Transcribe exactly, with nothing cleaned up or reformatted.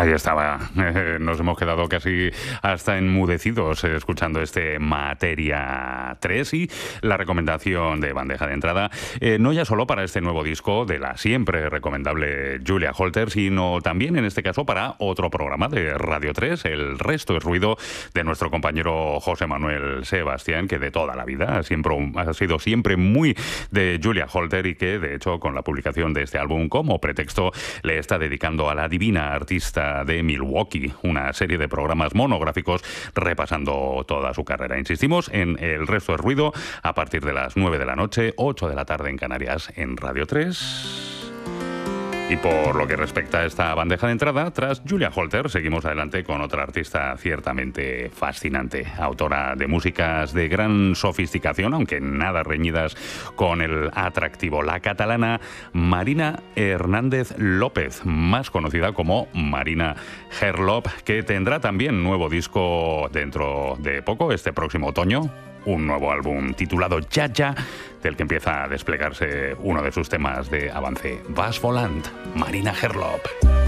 Ahí estaba. Eh, nos hemos quedado casi hasta enmudecidos eh, escuchando este Materia tres y la recomendación de bandeja de entrada, eh, no ya solo para este nuevo disco de la siempre recomendable Julia Holter, sino también en este caso para otro programa de Radio tres, El Resto es Ruido, de nuestro compañero José Manuel Sebastián, que de toda la vida ha, siempre, ha sido siempre muy de Julia Holter y que de hecho con la publicación de este álbum como pretexto le está dedicando a la divina artista de Milwaukee, una serie de programas monográficos repasando toda su carrera. Insistimos en El Resto es Ruido a partir de las nueve de la noche, ocho de la tarde en Canarias, en Radio tres. Y por lo que respecta a esta bandeja de entrada, tras Julia Holter, seguimos adelante con otra artista ciertamente fascinante, autora de músicas de gran sofisticación, aunque nada reñidas con el atractivo, la catalana Marina Hernández López, más conocida como Marina Herlop, que tendrá también nuevo disco dentro de poco, este próximo otoño. Un nuevo álbum titulado Ya Ya, del que empieza a desplegarse uno de sus temas de avance, Vas Volant, Marina Herlop.